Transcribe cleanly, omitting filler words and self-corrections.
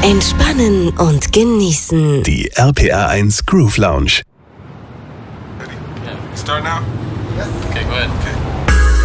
Entspannen und genießen. Die RPR 1 Groove Lounge. Ready? Yeah. Start now? Yes. Okay, go ahead. Okay.